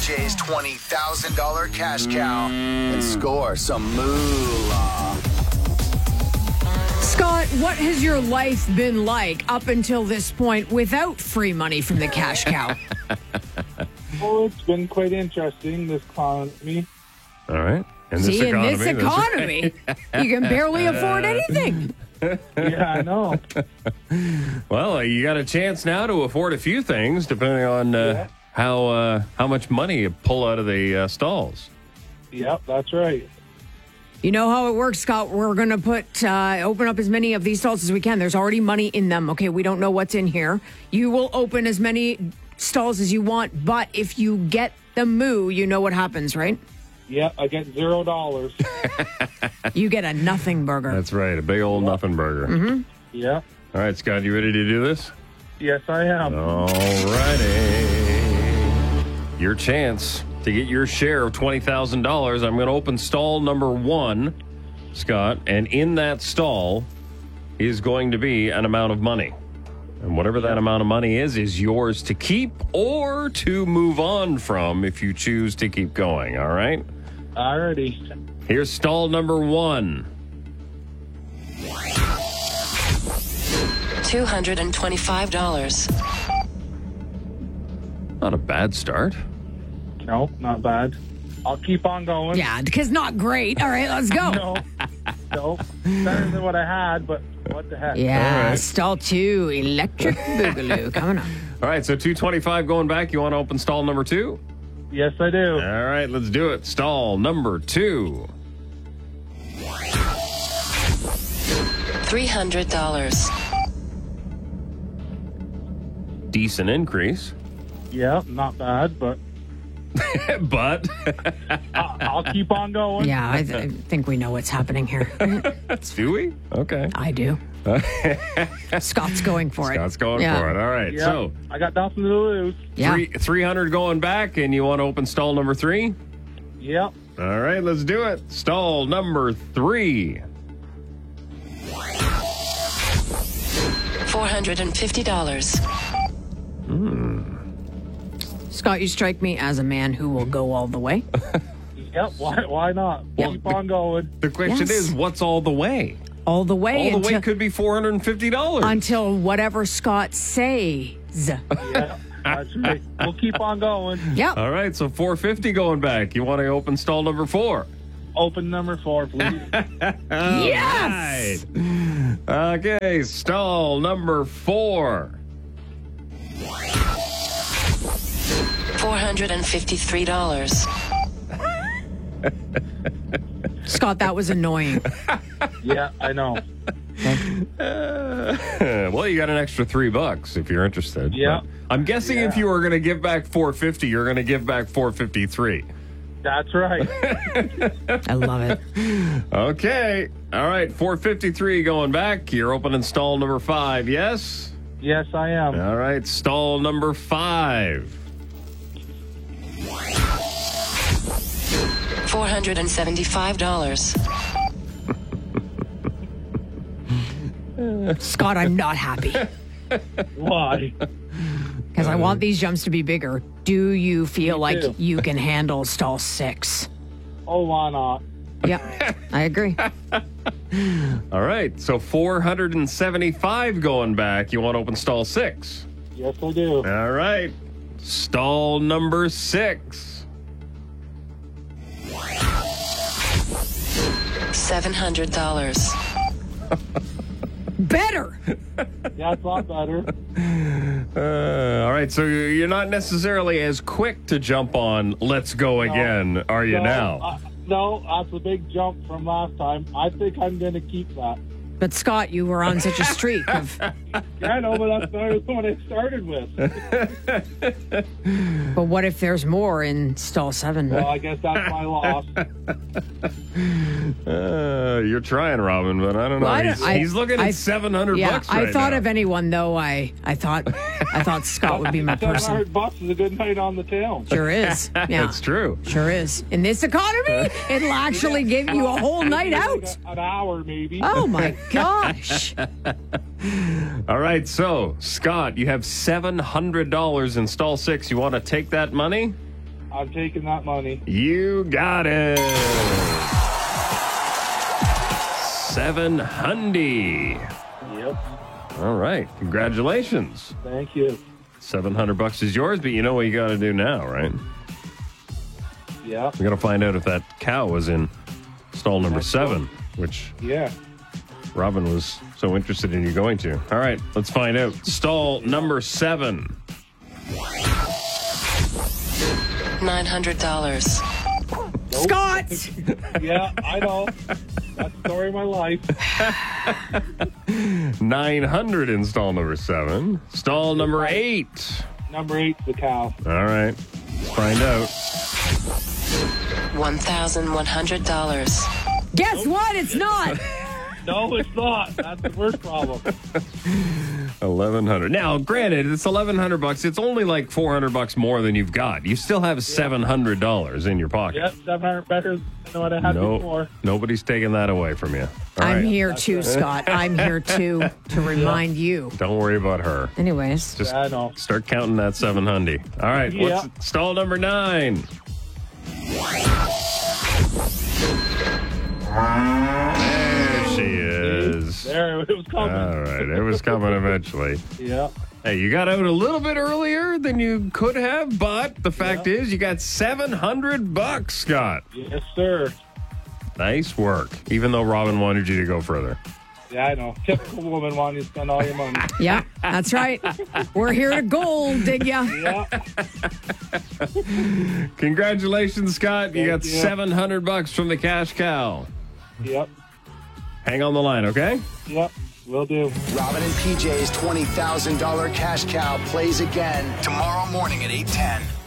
BJ's $20,000 cash cow and score some moolah. Scott, what has your life been like up until this point without free money from the cash cow? Well, it's been quite interesting, this economy. All right. In this economy, you can barely afford anything. Yeah, I know. Well, you got a chance now to afford a few things, depending on how much money you pull out of the stalls. Yep, that's right. You know how it works, Scott. We're going to open up as many of these stalls as we can. There's already money in them. Okay, we don't know what's in here. You will open as many stalls as you want, but if you get the moo, you know what happens, right? Yeah, I get $0. You get a nothing burger. That's right, a big old nothing burger. Mm-hmm. Yeah. All right, Scott, you ready to do this? Yes, I am. All righty. Your chance to get your share of $20,000. I'm going to open stall number 1, Scott, and in that stall is going to be an amount of money. And whatever that amount of money is yours to keep or to move on from if you choose to keep going, all right? Alrighty. Here's stall number 1. $225. Not a bad start. No, not bad. I'll keep on going. Yeah, because not great. All right, let's go. No. Better than what I had, but what the heck. Yeah, All right. stall 2, Electric Boogaloo. Coming up. All right, so 225 going back. You want to open stall number 2? Yes, I do. All right, let's do it. Stall number 2. $300. Decent increase. Yeah, not bad, but But I'll keep on going. Yeah, I think we know what's happening here. do we? Okay. I do. Scott's going for it. Scott's going Yeah. for it. All right. Yeah, So I got nothing to lose. Yeah. 300 going back, and you want to open stall number 3? Yep. All right, let's do it. Stall number 3. $450. Scott, you strike me as a man who will go all the way. Yep. Why not? Keep on going. The question Yes. is, what's all the way? All the way. All the way could be $450. until whatever Scott says. Yeah, that's right. We'll keep on going. Yep. All right, so 450 going back. You want to open stall number 4? Open number 4, please. Yes. Okay, stall number 4. $453. Scott, that was annoying. Yeah, I know. Well, you got an extra $3 if you're interested. Yeah. But I'm guessing if you were going to give back 450, you're going to give back 453. That's right. I love it. Okay. All right, 453 going back. You're opening stall number 5, yes? Yes, I am. All right, stall number 5. $475. Scott, I'm not happy Why? because I want these jumps to be bigger. Do you feel like too. you can handle stall 6? Oh, why not? Yeah, I agree. All right, so 475 going back. You want to open stall 6? Yes, I do. All right, stall number 6. $700. Better. Yeah, it's a lot better. All right, so you're not necessarily as quick to jump on let's go again, are you now? No, that's a big jump from last time. I think I'm going to keep that. But Scott, you were on such a streak of. Yeah, I know, but that's better than what I started with. But what if there's more in stall 7? Well, I guess that's my loss. You're trying, Robin, but I don't know. Well, he's looking at $700 Yeah, bucks right I thought now. of anyone though. I thought Scott would be my person. $700 is a good night on the town. Sure is. Yeah, It's true. Sure is. In this economy, it'll actually give you a whole night out. An hour, maybe. Oh my gosh. All right, so Scott, you have $700 in stall 6. You want to take that money? I'm taking that money. You got it. 700. Yep. All right. Congratulations. Thank you. $700 is yours, but you know what you got to do now, right? Yeah. We got to find out if that cow was in stall number 7, which Yeah. Robin was so interested in you going to. All right, let's find out. Stall number 7. $900. Scott! Yeah, I know. That's the story of my life. 900 in stall number 7. Stall number 8. Number 8's the cow. All right, let's find out. $1,100. Guess what? It's not. No, it's not. That's the worst problem. 1,100. Now, granted, it's $1,100. It's only like $400 more than you've got. You still have $700 in your pocket. Yep, 700 better than what I had before. Nobody's taking that away from you. All I'm right. here too, Scott. I'm here too to remind you. Don't worry about her. Anyways. Just Yeah, I know. start counting that 700. All right, Yeah. what's stall number 9? There she is. There, it was coming. All right, it was coming eventually. Yeah. Hey, you got out a little bit earlier than you could have, but the fact is you got $700, Scott. Yes, sir. Nice work, even though Robin wanted you to go further. Yeah, I know. Typical woman wanting to spend all your money. Yeah, that's right. We're here to gold dig ya. Yeah. Congratulations, Scott. You got Thank you. $700 from the cash cow. Yep. Hang on the line, okay? Yep. Will do. Robin and PJ's $20,000 cash cow plays again tomorrow morning at 8:10.